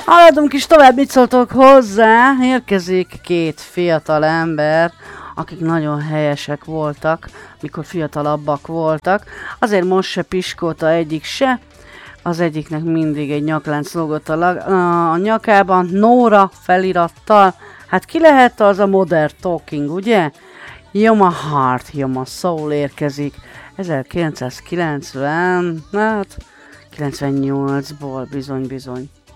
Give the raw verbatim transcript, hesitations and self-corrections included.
Haladunk is tovább, mit szóltok hozzá? Érkezik két fiatal ember, akik nagyon helyesek voltak, mikor fiatalabbak voltak. Azért most se piskóta egyik se, az egyiknek mindig egy nyaklánc lógott a, lag- a nyakában, Nóra felirattal. Hát ki lehet az a Modern Talking, ugye? You're my heart, you're my soul érkezik ezerkilencszázkilencven, hát kilencvennyolcból bizony-bizony.